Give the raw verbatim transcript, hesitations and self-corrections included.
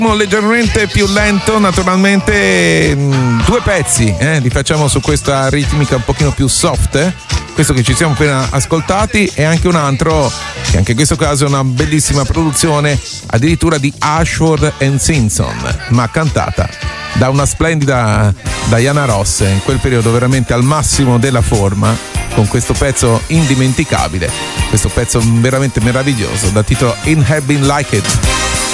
ritmo leggermente più lento, naturalmente mh, due pezzi eh, li facciamo su questa ritmica un pochino più soft, eh? Questo che ci siamo appena ascoltati, e anche un altro che anche in questo caso è una bellissima produzione, addirittura di Ashford and Simpson, ma cantata da una splendida Diana Ross, in quel periodo veramente al massimo della forma, con questo pezzo indimenticabile, questo pezzo veramente meraviglioso dal titolo In Have Been Like It.